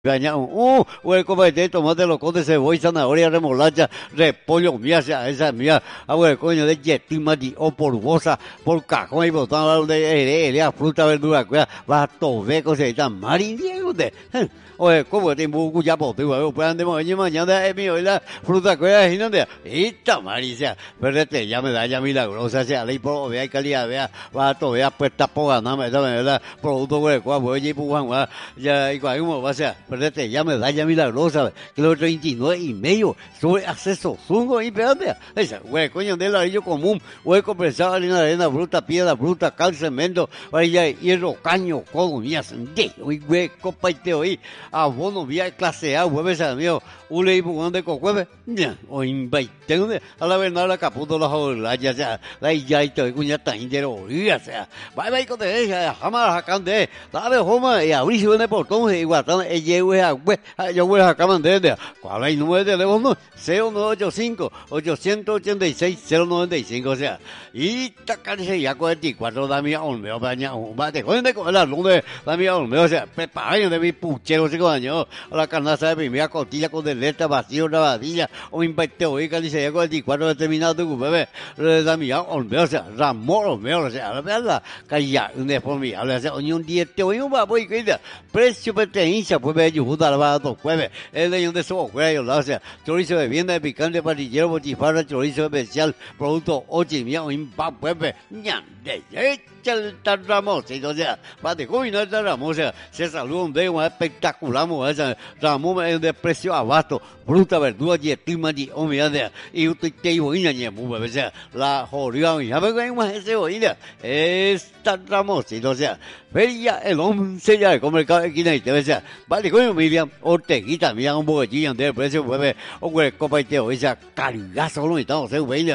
hueco de tomate, loco de cebolla, zanahoria, remolacha, repollo, mía, esa mía, coño de yetima, o por bosa, por cajón y botón de fruta, verdura, va a tover, cosecha, marinero de. Oye, ¿cómo te embuco ya por tu huevo? Pues andemos mañana es mío y la fruta que hay en donde. Esta maricia, perdete, ya me da ya milagrosa, sea ley por vea y calidad, vea, va a tover, pues tapo ganarme, ¿verdad? Producto huevo, pues oye, ya, y cuando va a ser, perdete, ya me da ya milagrosa, kilo 39 y medio, sobre acceso, zungo y pedante. Esa, güey, coño, de ladrillo común, hueco prensado, harina de arena, fruta, piedra, fruta, cal, cemento, vaya, hierro, caño, codo, mía, sendé, güey, copa y te oí. Abono vía clase A, hueves amigo, ule y bugón de cocueve, ya, o invaitende, a la verdad la caputo la jola, ya sea, la ya y te cuña tan entero, ya sea, bye con de ella, jamás acá de, dale homa, y abrí si viene por todo, y guatán, ella güey, yo voy a acabar de, ¿cuál hay número de teléfono? 0985 886 095, o sea, y tacarse ya 44, da mía, olmeo, baña, bate, con la luna, da mía, olmeo, o sea, preparen de mi puchero, años, a la canasta de primera costilla con deleta, vacío, una vadilla, o inventeo, y calice ya 44 determinado de bebé, la mía, olmeo, o sea, Ramón, olmeo, o sea, la verdad, calla, un deformidable, o sea, un diete, o un babo, y que precio pertenencia, pues ve, ayuda a la dos jueves, el de un de esos jueves, o sea, chorizo de vianda, picante, parrillero, botifarra, chorizo especial, producto, ocho y mía, o impap, pues, ñam, el Ramos, o sea, para que no está Ramos, o sea, se saluda un de un espectacular, Ramos es de precio abasto, fruta, verdura, yetima, hombre, y usted te digo, o sea, la jodida, ya me voy más ese oída, está Ramos, o sea, feria el 11 ya, como el esquina y te o sea, vale, coño, Miriam, Orteguita, mira un boquillín de precio, pues, o el copa y te o sea, carigazo, no estamos,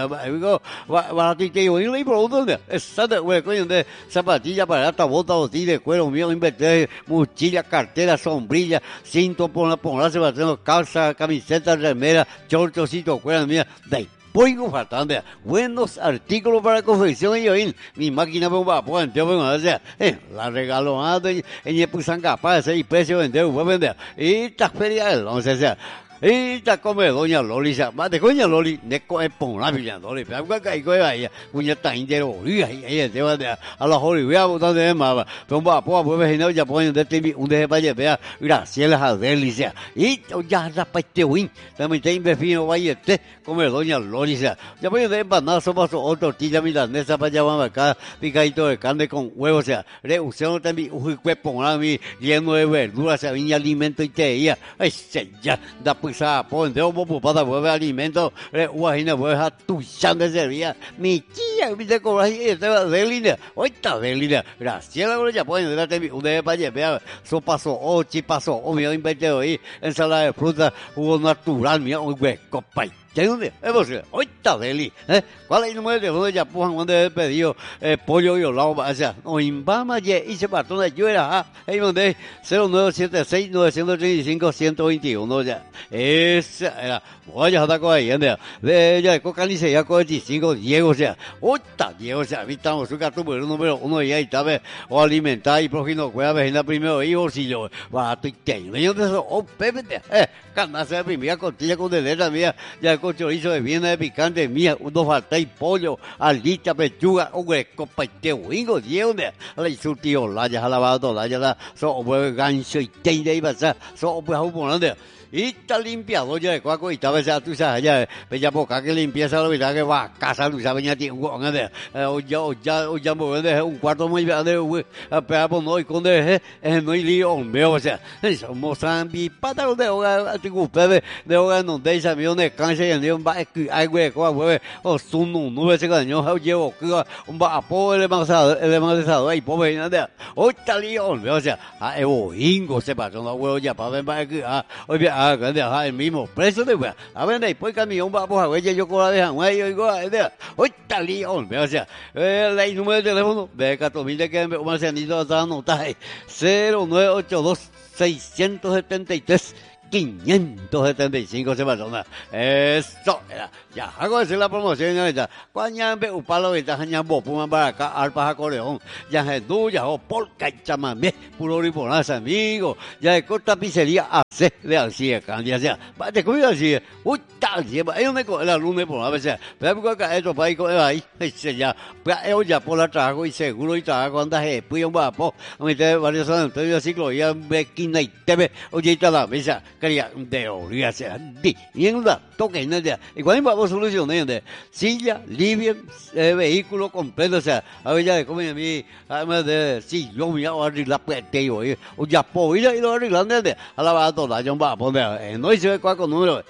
va a ti te digo, y no hay producto, exacto, güey, coño, de zapatilla, barata, bota, botilla de cuero, mío, invertir, mochila, cartera, sombrilla, cinto, ponarse, calza, camiseta, remera, chorchocito, cuero, mía, de Poigo faltando, buenos artículos para confección y oír. Mi máquina bomba, pues, o sea, la regaló antes, en Pusan capaz de 6 pesos vender, voy a vender. Y esta feria del 11, o sea, esta come doña Loli, más de coña Loli, de coe pon la villa Loli, pero acá hay coe cuña tan entero, y ahí te va a la Loli, voy a botar de más, pero va, pues, no, ya ponen de TV, un de vaya, vea, gracias a delicia, y ya la parte win, también te invefino, vaya, come doña Loli, ya ponen de empanada, sopa, o tortilla milanesa para llevar acá, picadito de carne con huevos, o sea, reducción también, un cuerpo, lleno de verduras, se viña alimento y te ia, ya, da pues ponte un poco para volver alimento, guajina, voy a tu chande servía, mi tía, mi te cobra y estaba de línea, ahorita de línea, gracias a la ya pueden darte un de para llevar, sopaso, o chipaso, o mi invento ahí, ensalada de fruta, jugo natural, mía, un hueco, pay. ¿Qué dónde? Ahorita Deli, ¿cuál es el número de teléfono de Yapujan cuando he pedido pollo y olao? O sea, o imbama y se partó de yo era, ahí donde 0976 935 121 ya. Esa era, voy a estar con ahí, de ella de Cocalice ya con 25 Diego, o sea, ahorita Diego, o sea, habitamos su gato por el número 1 y ahí está, o alimentar y prójimo, cuida, vecina primero, hijo, si yo, va a tu teño, yo de eso, oh, pepe, canasta de primera costilla con deleta mía, ya con chorizo de viena de picante mía, unos falta y pollo, alita, pechuga, un hueco, paiteo, hingo, Diego, la insultio, la ya lavado, la ya la, so, gancho y teide y pasa, so, pues, y está limpiado ya de cuaco y estaba ya tú sabes ya bella poca que limpieza la verdad que va a casa tú sabes ya tiene un ya mover un cuarto muy grande pero pues no y con de no hay lío hombre o sea somos zambi pata de hogar tengo bebé de hogar no de esa millón de cáncer y el león va hay güey o son no ese caño llevo un va a pobre el demasiado ahí pobre nada o está lío hombre o sea a ingo se pasó no huevo ya para ver va a hoy que dejar el mismo precio de wea. A ver, después camión vamos a ver, yo con la dejan, güey, hoy está lío, o sea, el número de teléfono, de 4000 de que me se han ido a anotar, 0982 673 575 personas. Eso era. Ya, hago decir la promoción ya. Cuando ve un palo de tajaña bopuma para acá, alpa jacoleón. Ya es duya o polca y chamamé, puro riponaza, amigo. Ya de corta pizzería hace de así, candia sea. Te cuida así, uy, tal, lleva. Ellos me cogen la luna por la vez. Pero porque esto para ahí, ya. Pero ellos ya por la trabajo y seguro y trabajo anda, pues un vapo. A mí te varios años, entonces ciclo, ya ve quina y te ve, oye, está la mesa, quería de obligar sea. Y en la toque, ¿no? Y cuando vamos a solucionar, silla, living, vehículo completo, o sea, a ver ya de comer a mí, además de, sí, yo me voy a arreglar, pues te digo, o ya, pues, y lo arreglando, a la bata toda, yo va a poner, no hice cuatro números,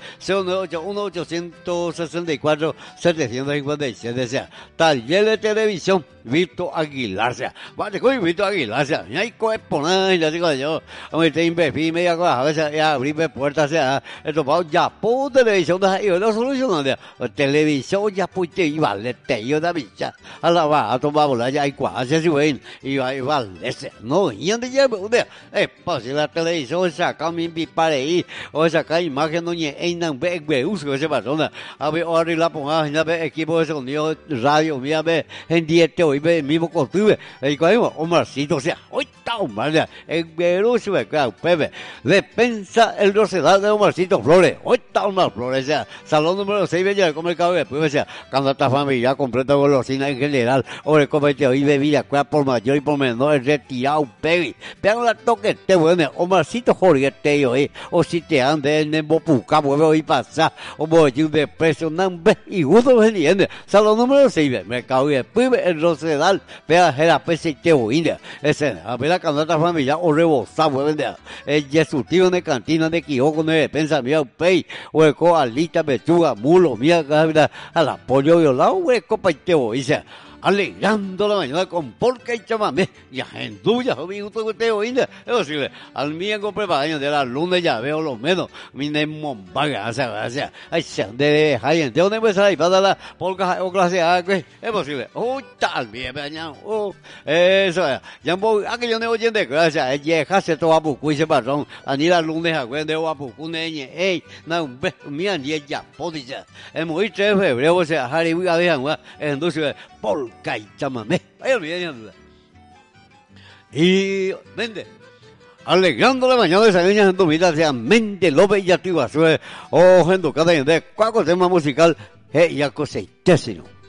1-864-757, o sea, taller de televisión, Víctor Aguilar, o sea, vale, con Víctor Aguilar, o sea, y hay que poner, ya digo yo, a mí te invertí media cosa, a veces ya abrirme puertas, o sea, esto va, ya, por televisión, yo no soluciono, televisión, ya, pues, te iba, le te yo da bicha, a la va, a tomar bola, ya hay cuasi, si ven, y va, ese, no, y donde ya, pues, si la televisión saca mi pipare ahí, o saca imagen, no, y no, ve, uso esa persona, a ver, o arriba, ponga, ya ve, equipo de sonido, radio, mira, ve, en dieta, hoy ve, mismo costumbre, y cuando, Omarcito, o sea, hoy está Omar, el Beruso, claro, Pepe, despensa el Rosedal de Omarcito Flores, hoy está Omar Flores, o sea, salón número 6, bella de comer cabo después, o sea, cuando esta familia completa golosina en general, o el comete hoy bebida, cuál por mayor y por menor, el retirado, pegue, pero la toquete, bueno, Omarcito Jorge, o si te ande en el Bopuca, vuelve hoy pasar, o voy de precio, nambe, y uno veniendo, salón número 6, mercado y después el Rosedal, vea, era pese que oír, ese, a ver la candata familia, o rebosar, vuelve, el Jesús tío de cantina de Quijoco, de despensa, mía, pey, o el coalita, pechuga, mulo, mía, a la pollo violado, o el copa y te oír, alegrando la mañana con porca y chamamé, y a genduya, amigo, todo te oír, es decir, al miércoles preparación de la luna ya veo lo menos, mi nemombaga, o sea, ay, se de hay de dónde me sale para la porca o clase A, es posible, tal bien, eso es, ya voy, aquí yo no oye de gracia, llega se toa bucu y se patrón, a ni la luna, a cuente o a bucu, neñe, no, mía, ni ella, podía, es muy 3 de febrero, o sea, Harry, voy a dejar, entonces, polka y chamamé. Ahí olvidé. Y vende. Alegrando la mañana de Sagueñas en tu vida, sea mente López y activa. O gente cada de cuaco tema musical, ya cosechésino.